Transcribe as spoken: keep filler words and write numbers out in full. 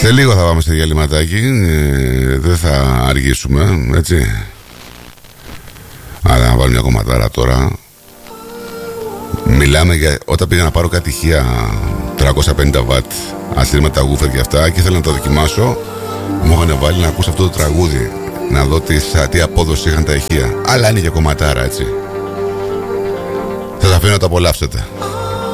Σε λίγο θα πάμε σε διαλυματάκι, ε, δεν θα αργήσουμε, έτσι. Άρα να βάλω μια κομματάρα τώρα. Μιλάμε για όταν πήγα να πάρω κάτι ηχεία τριακόσια πενήντα βατ ασύρματα γούφερ και αυτά και ήθελα να το δοκιμάσω. Μου είχαν βάλει να ακούσω αυτό το τραγούδι, να δω τι, τι απόδοση είχαν τα ηχεία. Αλλά είναι και κομματάρα, έτσι. Σας αφήνω να το απολαύσετε.